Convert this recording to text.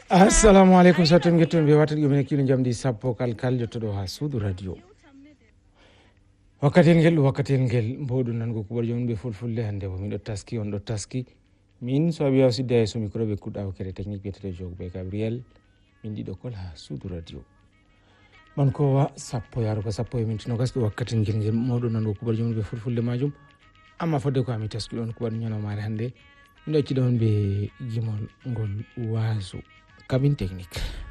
assalamu alaikum satum getton be watati gomen kilo jamdi sappo kal jottodo ha suudu radio wakkatel ngel mbodu nango kubar jom be fulfulde hande bo min do taski on do taski min so biya sidda so micro be kudda o kere technique betete jog be Gabriel min dido kol ha suudu radio man ko wa sappo yaro ko sappo e minti no gasdo wakkatel ngel mbodu nango kubar jom be fulfulde majum amma fodde ko ami taski on kubar nyano mare hande min do ci don be gimol ngol waso cabine technique